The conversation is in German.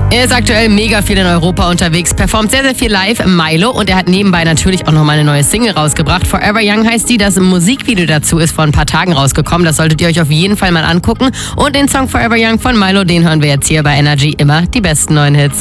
Er ist aktuell mega viel in Europa unterwegs, performt sehr, sehr viel live im Milo und er hat nebenbei natürlich auch nochmal eine neue Single rausgebracht. Forever Young heißt die, das Musikvideo dazu ist vor ein paar Tagen rausgekommen. Das solltet ihr euch auf jeden Fall mal angucken. Und den Song Forever Young von Milo, den hören wir jetzt hier bei Energy, immer die besten neuen Hits.